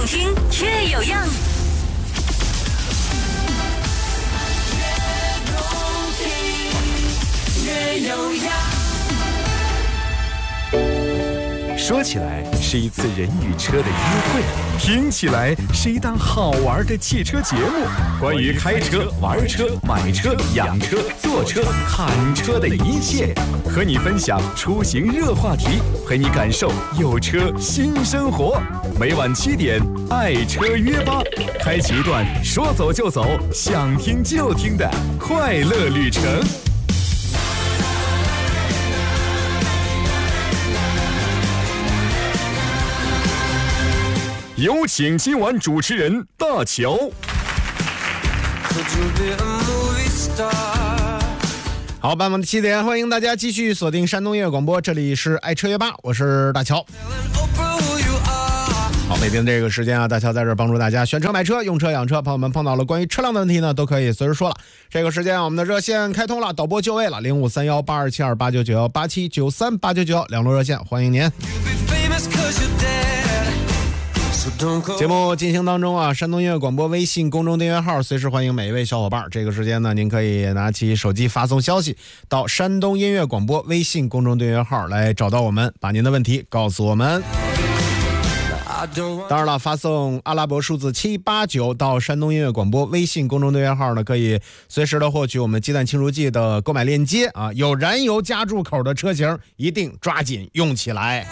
动听，越有样。越动听，越有样。 说起来是一次人与车的约会，听起来是一档好玩的汽车节目。关于开车、玩车、买车、养车、坐车、看车的一切，和你分享出行热话题，陪你感受有车新生活。每晚7点，爱车约吧，开启一段说走就走、想听就听的快乐旅程。有请今晚主持人大乔。 好，傍晚的7点，欢迎大家继续锁定山东音乐广播，这里是爱车约吧，我是大乔。好，每天这个时间啊，大乔在这儿帮助大家选车、买车、用车、养车。朋友们碰到了关于车辆的问题呢，都可以随时说了。这个时间我们的热线开通了，导播就位了，05318272899187938991两路热线，欢迎您。节目进行当中啊，山东音乐广播微信公众订阅号随时欢迎每一位小伙伴。这个时间呢，您可以拿起手机发送消息到山东音乐广播微信公众订阅号来找到我们，把您的问题告诉我们。当然了，发送阿拉伯数字789到山东音乐广播微信公众订阅号呢，可以随时的获取我们鸡蛋清除剂的购买链接啊。有燃油加注口的车型一定抓紧用起来。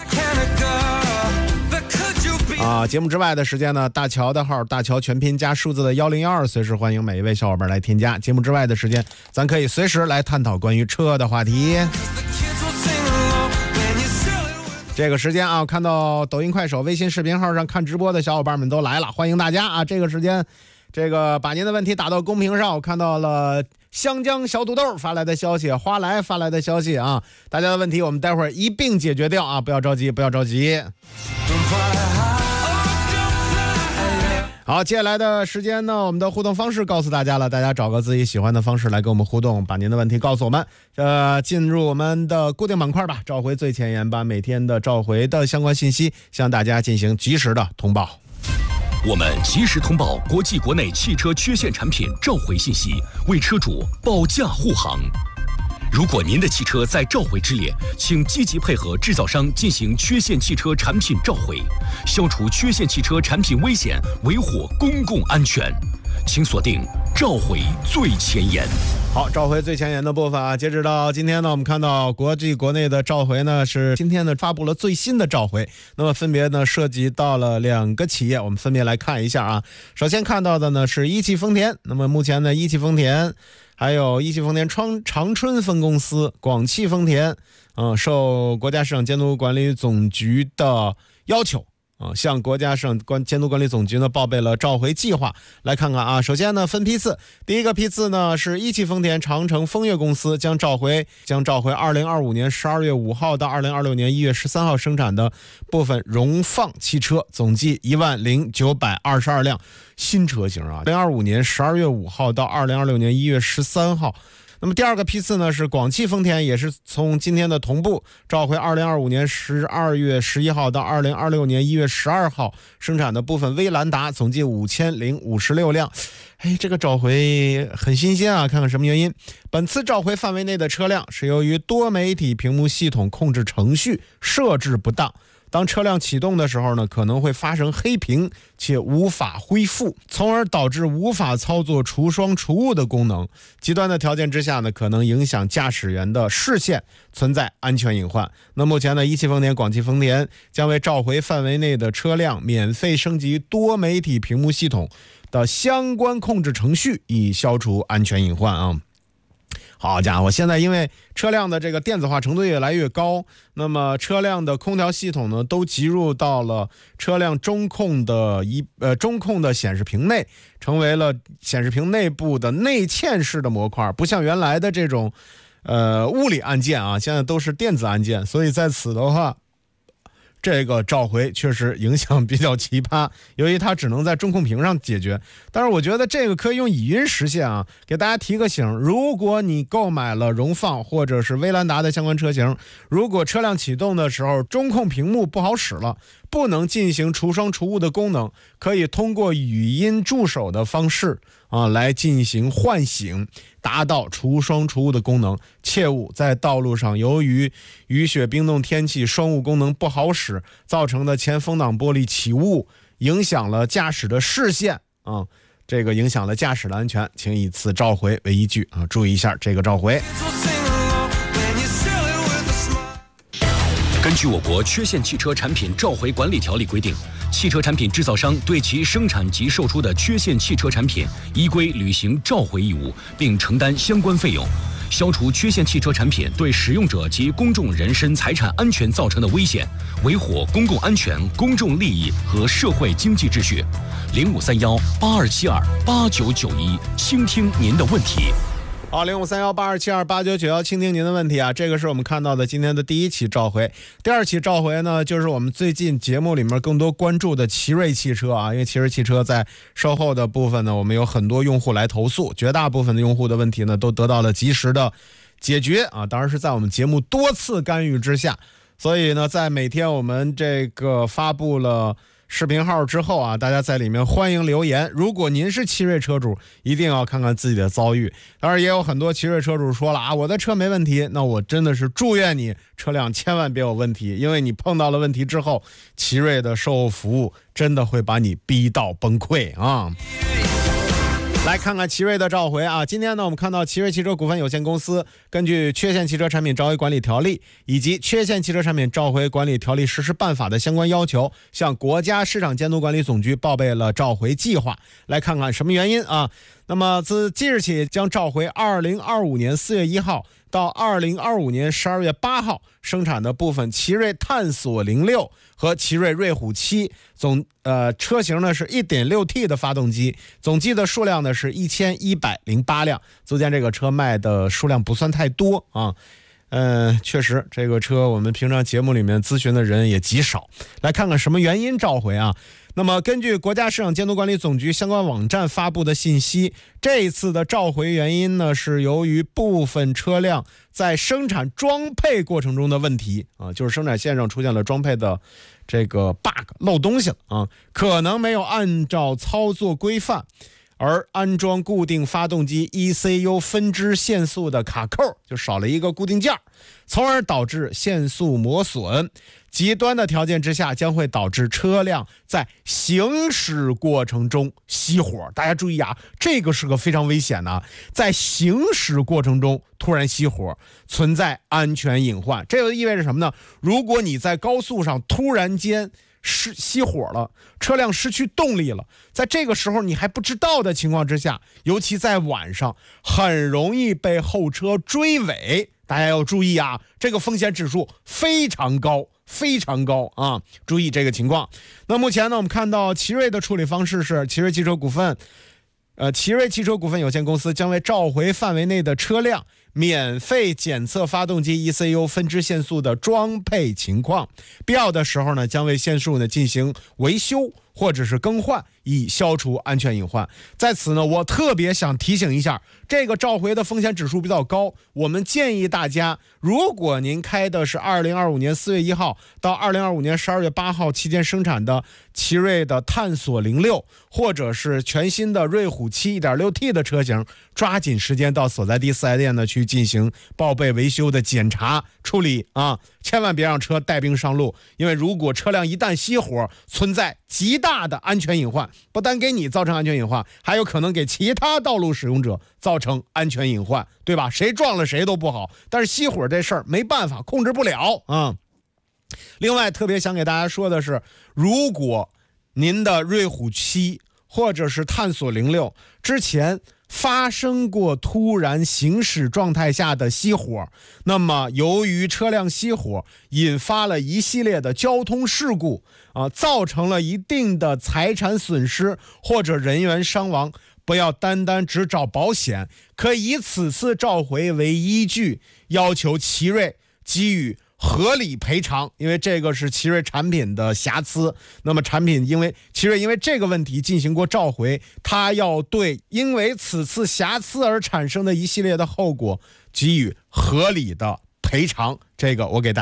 节目之外的时间呢，大乔的号，大乔全拼加数字的1012，随时欢迎每一位小伙伴来添加。节目之外的时间，咱可以随时来探讨关于车的话题。这个时间啊，看到抖音、快手、微信视频号上看直播的小伙伴们都来了，欢迎大家啊！这个时间，把您的问题打到公屏上，我看到了香江小土豆发来的消息，花来发来的消息啊，大家的问题我们待会儿一并解决掉啊，不要着急，不要着急。好，接下来的时间呢，我们的互动方式告诉大家了，大家找个自己喜欢的方式来跟我们互动，把您的问题告诉我们。进入我们的固定板块吧，召回最前沿，把每天的召回的相关信息向大家进行及时的通报。 我们及时通报国际国内汽车缺陷产品召回信息，为车主保驾护航。如果您的汽车在召回之列，请积极配合制造商进行缺陷汽车产品召回，消除缺陷汽车产品危险，维护公共安全。请锁定召回最前沿。 好，召回最前沿的部分啊，截止到今天呢，我们看到国际国内的召回呢是今天呢发布了最新的召回，那么分别呢涉及到了2个企业，我们分别来看一下啊。首先看到的呢是一汽丰田，那么目前呢一汽丰田还有一汽丰田长春分公司、广汽丰田，受国家市场监督管理总局的要求，向国家市场监督管理总局呢报备了召回计划。来看看啊，首先呢分批次，第一个批次呢是一汽丰田长城风月公司将召回2025年12月5号到2026年1月13号生产的部分荣放汽车，总计10922辆新车型啊，2025年12月5号到2026年1月13号。那么第二个批次呢是广汽丰田，也是从今天的同步召回2025年12月11号到2026年1月12号生产的部分威兰达，总计5056辆。这个召回很新鲜啊，看看什么原因。本次召回范围内的车辆是由于多媒体屏幕系统控制程序设置不当，当车辆启动的时候呢，可能会发生黑屏且无法恢复，从而导致无法操作除霜除雾的功能。极端的条件之下呢，可能影响驾驶员的视线，存在安全隐患。那目前呢，一汽丰田、广汽丰田将为召回范围内的车辆免费升级多媒体屏幕系统的相关控制程序，以消除安全隐患啊。好家伙，现在因为车辆的这个电子化程度越来越高，那么车辆的空调系统呢都集入到了车辆中控的显示屏内，成为了显示屏内部的内嵌式的模块，不像原来的这种物理按键啊，现在都是电子按键，所以在此的话，这个召回确实影响比较奇葩，由于它只能在中控屏上解决。但是我觉得这个可以用语音实现啊，给大家提个醒，如果你购买了荣放或者是威兰达的相关车型，如果车辆启动的时候中控屏幕不好使了， 不能进行除声除物的功能，可以通过语音助手的方式来进行唤醒，达到除声除物的功能。切勿在道路上由于雨雪冰冻天气双雾功能不好使造成的前风挡玻璃起雾，影响了驾驶的视线这个影响了驾驶的安全，请以此召回为依据注意一下这个召回。 根据我国缺陷汽车产品召回管理条例规定，汽车产品制造商对其生产及售出的缺陷汽车产品依规履行召回义务，并承担相关费用。消除缺陷汽车产品对使用者及公众人身财产安全造成的危险，维护公共安全、公众利益和社会经济秩序。053182728991，倾听您的问题。 好，053182728991，倾听您的问题这个是我们看到的今天的第一起召回。第二起召回呢，就是我们最近节目里面更多关注的奇瑞汽车因为奇瑞汽车在售后的部分呢，我们有很多用户来投诉，绝大部分的用户的问题呢都得到了及时的解决当然是在我们节目多次干预之下。所以呢，在每天我们这个发布了视频号之后大家在里面欢迎留言。如果您是奇瑞车主，一定要看看自己的遭遇。当然也有很多奇瑞车主说了我的车没问题，那我真的是祝愿你车辆千万别有问题，因为你碰到了问题之后，奇瑞的售后服务真的会把你逼到崩溃来看看奇瑞的召回今天呢，我们看到奇瑞汽车股份有限公司根据缺陷汽车产品召回管理条例以及缺陷汽车产品召回管理条例实施办法的相关要求，向国家市场监督管理总局报备了召回计划。来看看什么原因那么自即日起将召回2025年4月1号到2025年12月8号生产的部分奇瑞探索06和奇瑞瑞虎7，车型呢是 1.6T 的发动机，总计的数量呢是1108辆。足见这个车卖的数量不算太多确实这个车我们平常节目里面咨询的人也极少。来看看什么原因召回那么根据国家市场监督管理总局相关网站发布的信息，这一次的召回原因呢是由于部分车辆在生产装配过程中的问题就是生产线上出现了装配的这个 bug 漏东西了可能没有按照操作规范而安装固定发动机 ECU 分支限速的卡扣，就少了一个固定件，从而导致限速磨损。极端的条件之下将会导致车辆在行驶过程中熄火。大家注意这个是个非常危险的在行驶过程中突然熄火，存在安全隐患。这就意味着什么呢？如果你在高速上突然间熄火了，车辆失去动力了，在这个时候你还不知道的情况之下，尤其在晚上，很容易被后车追尾。大家要注意这个风险指数非常高注意这个情况。那目前呢，我们看到奇瑞的处理方式是奇瑞汽车股份有限公司将为召回范围内的车辆免费检测发动机 ECU 分支限速的装配情况，必要的时候呢，将为限速呢进行维修或者是更换，以消除安全隐患。在此呢，我特别想提醒一下，这个召回的风险指数比较高，我们建议大家，如果您开的是2025年4月1号到2025年12月8号期间生产的奇瑞的探索06，或者是全新的瑞虎7 1.6T 的车型，抓紧时间到所在地4S店呢去进行报备维修的检查处理千万别让车带兵上路，因为如果车辆一旦熄火，存在极大的安全隐患，不但给你造成安全隐患，还有可能给其他道路使用者造成安全隐患，对吧？谁撞了谁都不好，但是熄火这事儿没办法控制不了另外特别想给大家说的是，如果您的瑞虎7或者是探索06之前发生过突然行驶状态下的熄火，那么由于车辆熄火引发了一系列的交通事故造成了一定的财产损失或者人员伤亡，不要单单只找保险，可以以此次召回为依据，要求奇瑞给予合理赔偿，因为这个是奇瑞产品的瑕疵。那么产品奇瑞因为这个问题进行过召回，它要对因为此次瑕疵而产生的一系列的后果给予合理的赔偿。这个我给大家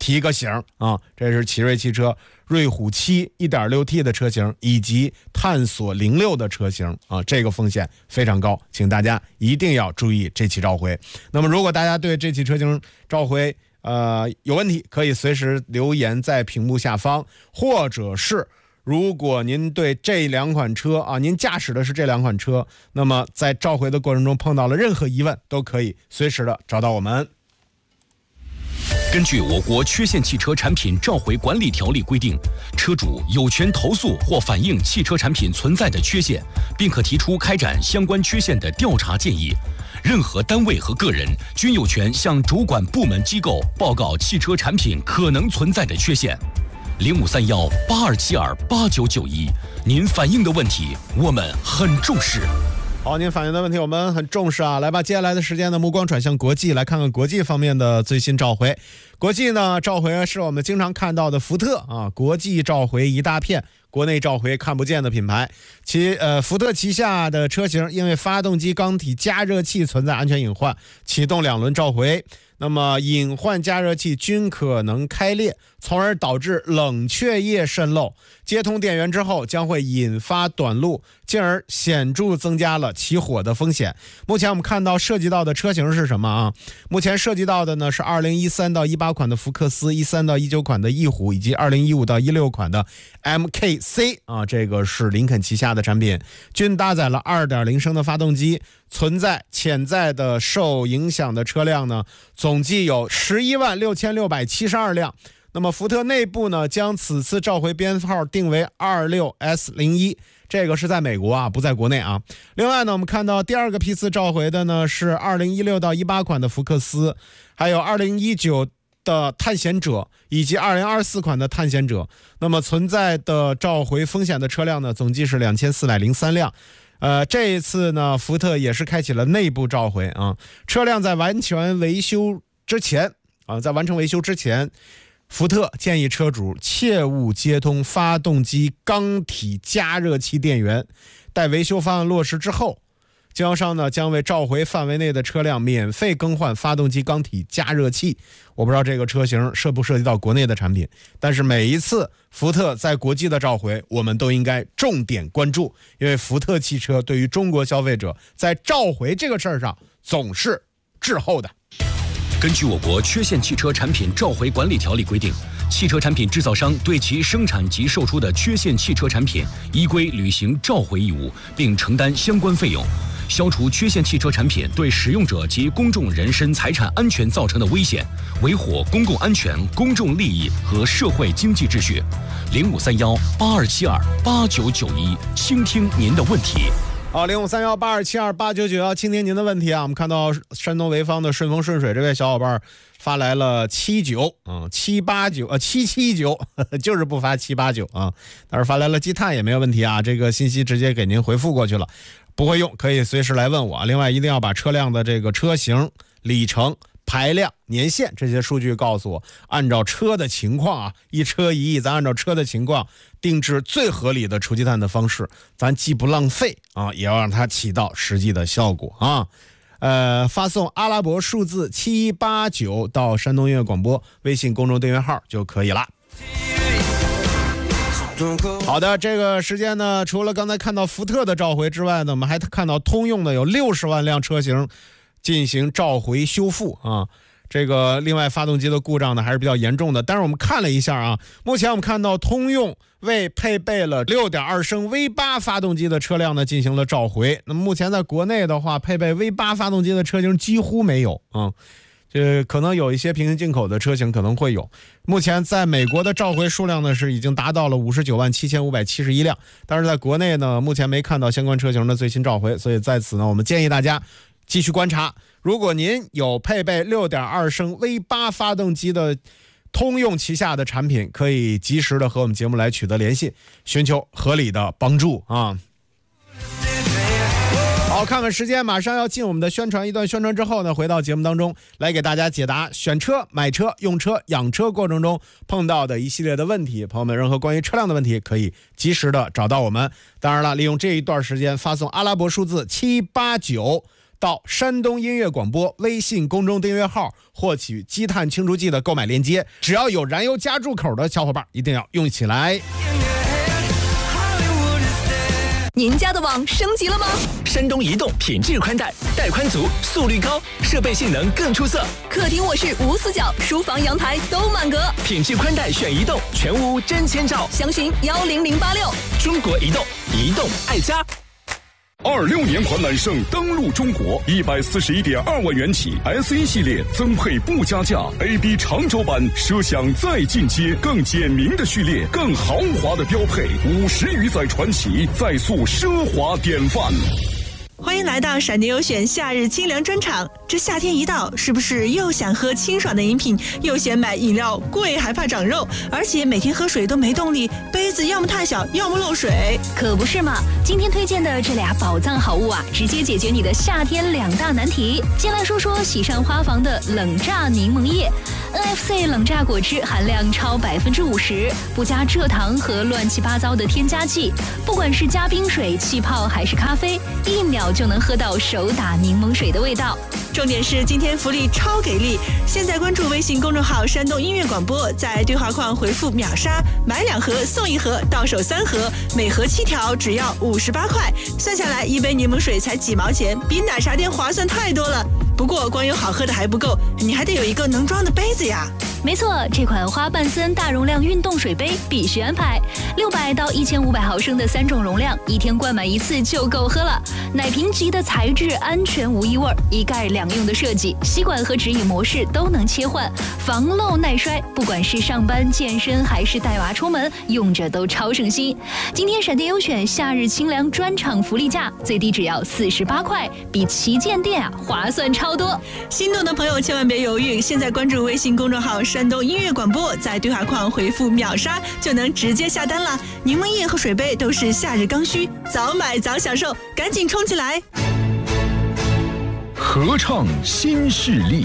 提个醒啊，这是奇瑞汽车瑞虎7 1.6T 的车型以及探索06的车型啊，这个风险非常高，请大家一定要注意这起召回。那么如果大家对这起车型召回有问题，可以随时留言在屏幕下方，或者是如果您对这2款车啊，您驾驶的是这2款车，那么在召回的过程中碰到了任何疑问，都可以随时的找到我们。 根据我国缺陷汽车产品召回管理条例规定，车主有权投诉或反映汽车产品存在的缺陷，并可提出开展相关缺陷的调查建议。任何单位和个人均有权向主管部门机构报告汽车产品可能存在的缺陷。053182728991，您反映的问题我们很重视。 好，您反映的问题我们很重视啊！来吧，接下来的时间呢，目光转向国际，来看看国际方面的最新召回。国际呢，召回是我们经常看到的福特啊，国际召回一大片，国内召回看不见的品牌。福特旗下的车型因为发动机缸体加热器存在安全隐患，启动2轮召回。那么隐患加热器均可能开裂，从而导致冷却液渗漏，接通电源之后将会引发短路，进而显著增加了起火的风险。目前我们看到涉及到的车型是什么啊？目前涉及到的呢是2013到18款的福克斯，13到19款的翼虎，以及2015到16款的 MKC 啊，这个是林肯旗下的产品，均搭载了 2.0 升的发动机。存在潜在的受影响的车辆呢，总计有116672辆。那么福特内部呢，将此次召回编号定为 26S01， 这个是在美国啊，不在国内啊。另外呢，我们看到第2个批次召回的呢是2016到18款的福克斯，还有2019的探险者以及2024款的探险者。那么存在的召回风险的车辆呢，总计是2403辆。这一次呢，福特也是开启了内部召回啊。车辆在完成维修之前，福特建议车主切勿接通发动机缸体加热器电源。待维修方案落实之后，经销商呢将为召回范围内的车辆免费更换发动机缸体加热器。我不知道这个车型涉不涉及到国内的产品，但是每一次福特在国际的召回，我们都应该重点关注，因为福特汽车对于中国消费者在召回这个事儿上总是滞后的。 根据我国缺陷汽车产品召回管理条例规定，汽车产品制造商对其生产及售出的缺陷汽车产品依规履行召回义务，并承担相关费用。消除缺陷汽车产品对使用者及公众人身财产安全造成的危险，维护公共安全、公众利益和社会经济秩序。053182728991，倾听您的问题。 好，053182728991，倾听您的问题啊！我们看到山东潍坊的顺风顺水这位小伙伴发来了779，就是不发789啊，但是发来了积碳也没有问题啊，这个信息直接给您回复过去了。不会用可以随时来问我。另外一定要把车辆的这个车型、里程、排量、年限这些数据告诉我，按照车的情况啊，一车一亿，咱按照车的情况定制最合理的除积碳的方式，咱既不浪费啊，也要让它起到实际的效果啊。发送阿拉伯数字789到山东音乐广播微信公众订阅号就可以了。好的，这个时间呢，除了刚才看到福特的召回之外呢，我们还看到通用的有60万辆车型进行召回修复啊。这个另外发动机的故障呢还是比较严重的，但是我们看了一下啊，目前我们看到通用为配备了 6.2 升 V8 发动机的车辆呢进行了召回。那么目前在国内的话，配备 V8 发动机的车型几乎没有啊。可能有一些平行进口的车型可能会有，目前在美国的召回数量呢是已经达到了597571辆，但是在国内呢目前没看到相关车型的最新召回，所以在此呢我们建议大家继续观察，如果您有配备 6.2 升 V8 发动机的通用旗下的产品，可以及时的和我们节目来取得联系，寻求合理的帮助啊。好，看看时间，马上要进我们的宣传，一段宣传之后呢，回到节目当中来给大家解答选车、买车、用车、养车过程中碰到的一系列的问题。朋友们，任何关于车辆的问题可以及时的找到我们。当然了，利用这一段时间发送阿拉伯数字789 到山东音乐广播微信公众订阅号获取积碳清除剂的购买链接。只要有燃油加注口的小伙伴一定要用起来。 您家的网升级了吗？ 山东移动品质宽带，带宽足，速率高，设备性能更出色。 客厅卧室无死角，书房阳台都满格。 品质宽带选移动，全屋真千兆。 详询10086。 中国移动，移动爱家。 26年环满胜登陆中国，141.2万元起 SE 系列增配不加价 AB 长轴版，奢享再进阶，更简明的序列，更豪华的标配，50余载传奇，再塑奢华典范。 欢迎来到闪电优选夏日清凉专场。这夏天一到，是不是又想喝清爽的饮品，又嫌买饮料贵还怕长肉，而且每天喝水都没动力，杯子要么太小，要么漏水？ 可不是嘛！今天推荐的这俩宝藏好物啊，直接解决你的夏天2大难题。先来说说喜上花房的冷榨柠檬液。NFC 冷榨果汁含量超50%，不加蔗糖和乱七八糟的添加剂，不管是加冰水、气泡还是咖啡，1秒就能喝到手打柠檬水的味道。 重点是今天福利超给力！现在关注微信公众号山东音乐广播，在对话框回复秒杀，买2盒送1盒，到手3盒，每盒7条，只要58块。算下来，一杯柠檬水才几毛钱，比奶茶店划算太多了。不过光有好喝的还不够，你还得有一个能装的杯子呀。 没错，这款花瓣森大容量运动水杯必须安排，600到1500毫升的3种容量，1天灌满1次就够喝了。奶瓶级的材质，安全无异味，一盖2用的设计，吸管和指引模式都能切换，防漏耐摔，不管是上班、健身还是带娃出门，用着都超省心。今天闪电优选夏日清凉专场福利价，最低只要48块，比旗舰店划算超多。 心动的朋友千万别犹豫，现在关注微信公众号山东音乐广播，在对话框回复秒杀就能直接下单了。柠檬液和水杯都是夏日刚需，早买早享受，赶紧冲起来！ 合唱新势力。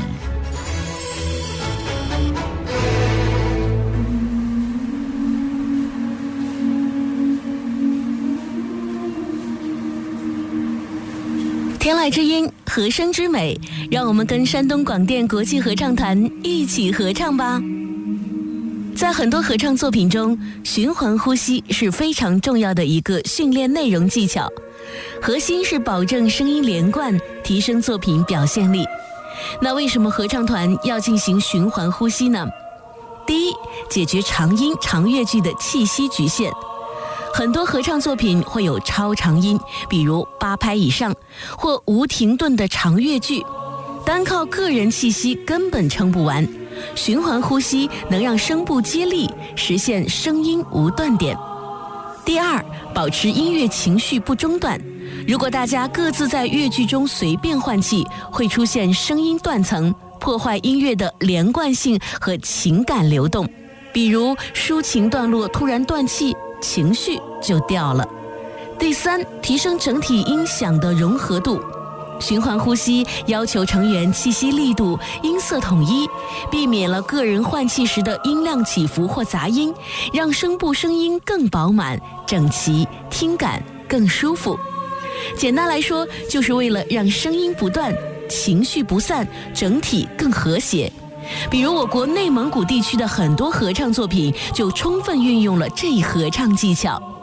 天籁之音，和声之美，让我们跟山东广电国际合唱团一起合唱吧。在很多合唱作品中，循环呼吸是非常重要的一个训练内容技巧，核心是保证声音连贯，提升作品表现力。那为什么合唱团要进行循环呼吸呢？第一，解决长音长乐句的气息局限。很多合唱作品会有超长音，比如8拍以上，或无停顿的长乐句，单靠个人气息根本撑不完。循环呼吸能让声部接力，实现声音无断点。第二，保持音乐情绪不中断。如果大家各自在乐句中随便换气，会出现声音断层，破坏音乐的连贯性和情感流动。比如抒情段落突然断气，情绪就掉了。第三，提升整体音响的融合度。循环呼吸要求成员气息力度、音色统一，避免了个人换气时的音量起伏或杂音，让声部声音更饱满、整齐，听感更舒服。简单来说，就是为了让声音不断，情绪不散，整体更和谐。比如我国内蒙古地区的很多合唱作品就充分运用了这一合唱技巧。